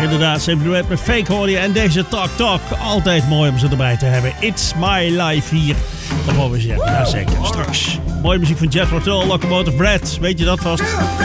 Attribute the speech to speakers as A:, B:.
A: Inderdaad, Simply Red met Fake hoor je. En deze Talk Talk, altijd mooi om ze erbij te hebben. It's My Life hier. Dat mogen we zeggen, jazeker. Straks mooie muziek van Jethro Tull, Locomotive Breath. Weet je dat vast?